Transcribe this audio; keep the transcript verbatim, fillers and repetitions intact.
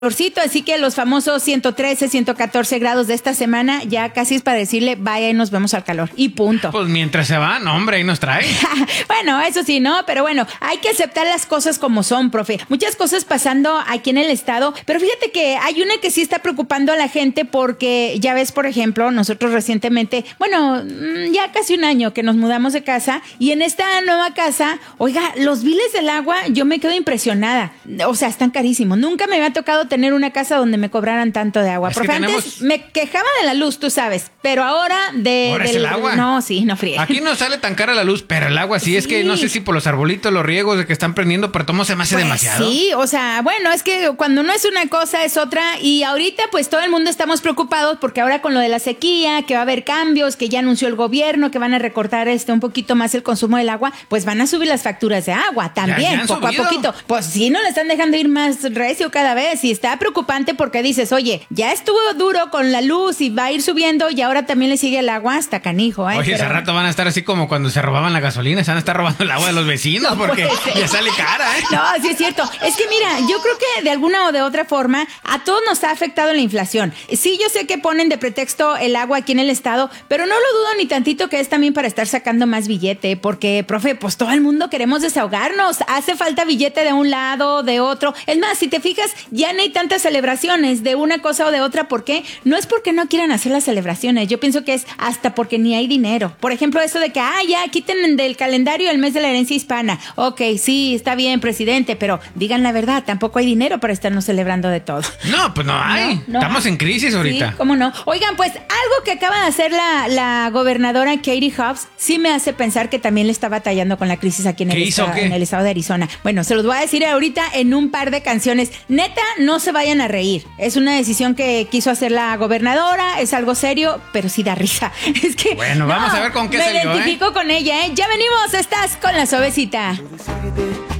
calorcito, así que los famosos ciento trece, ciento catorce grados de esta semana ya casi es para decirle vaya y nos vemos al calor y punto. Pues mientras se va, no hombre, ahí nos trae. Bueno, eso sí, ¿no? Pero bueno, hay que aceptar las cosas como son, profe. Muchas cosas pasando aquí en el estado, pero fíjate que hay una que sí está preocupando a la gente porque ya ves, por ejemplo, nosotros recientemente, bueno, ya casi un año que nos mudamos de casa y en esta nueva casa, oiga, los biles del agua, yo me quedo impresionada. O sea, están carísimos. Nunca me había tocado tener una casa donde me cobraran tanto de agua. Es Porque que antes tenemos... me quejaba de la luz, tú sabes, pero ahora de... Ahora del... es el agua. No, sí, no fríe. Aquí no sale tan cara la luz, pero el agua sí, sí. Es que no sé si por los arbolitos, los riegos de que están prendiendo, pero todo se me hace pues demasiado. Sí, o sea, bueno, es que cuando no es una cosa es otra y ahorita pues todo el mundo estamos preocupados porque ahora con lo de la sequía, que va a haber cambios, que ya anunció el gobierno, que van a recortar este un poquito más el consumo del agua, pues van a subir las facturas de agua también, ya, ya poco subido. a poquito. Pues sí, no le están dejando ir más recio cada vez y está preocupante porque dices, oye, ya estuvo duro con la luz y va a ir subiendo y ahora también le sigue el agua hasta canijo, ¿eh? Oye, Pero... ese rato van a estar así como cuando se robaban la gasolina, se van a estar robando el agua de los vecinos, no porque ya sale cara, ¿eh? No, sí es cierto. Es que mira, yo creo que de alguna o de otra forma a todos nos ha afectado la inflación. Sí, yo sé que ponen de pretexto el agua aquí en el estado, pero no lo dudo ni tantito que es también para estar sacando más billete, porque, profe, pues todo el mundo queremos desahogarnos. Hace falta billete de un lado, de otro. Es más, si te fijas, ya no hay tantas celebraciones de una cosa o de otra. ¿Por qué? No es porque no quieran hacer las celebraciones. Yo pienso que es hasta porque ni hay dinero. Por ejemplo, eso de que, ah, ya, quiten del calendario el mes de la herencia hispana. Ok, sí, está bien, presidente, pero digan la verdad, tampoco hay dinero para estarnos celebrando de todo. No, pues no hay. No, no. Estamos en crisis ahorita. Sí, ¿cómo no? Oigan, pues algo que acaba de hacer la, la gobernadora Katie Hobbs sí me hace pensar que también le está batallando con la crisis aquí en el, estado, en el estado de Arizona. Bueno, se los voy a decir ahorita en un par de canciones. Neta, no se vayan a reír. Es una decisión que quiso hacer la gobernadora, es algo serio, pero sí da risa. Es que bueno, vamos no, a ver con qué me se dio, identifico ¿eh? con ella, ¿eh? Ya venimos, estás con la suavecita.